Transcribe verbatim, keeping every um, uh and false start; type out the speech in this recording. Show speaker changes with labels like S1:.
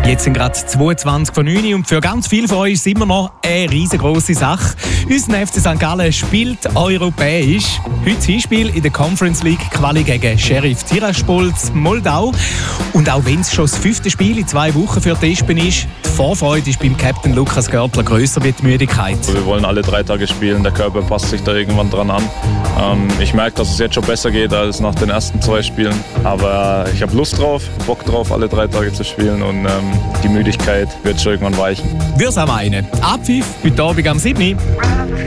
S1: Jetzt sind gerade zweiundzwanzig von neun und für ganz viele von euch ist es immer noch eine riesengroße Sache. Unser F C Sankt Gallen spielt europäisch. Heute das Hinspiel in der Conference League Quali gegen Sheriff Tiraspol Moldau. Und auch wenn es schon das fünfte Spiel in zwei Wochen für die Espen ist, die Vorfreude ist beim Captain Lukas Görtler grösser wie die Müdigkeit.
S2: Wir wollen alle drei Tage spielen, der Körper passt sich da irgendwann dran an. Ähm, ich merke, dass es jetzt schon besser geht als nach den ersten zwei Spielen. Aber ich habe Lust drauf, Bock drauf, alle drei Tage zu spielen und ähm, die Müdigkeit wird schon irgendwann weichen.
S1: Wir's auch meinen. Abpfiff heute Abend am siebten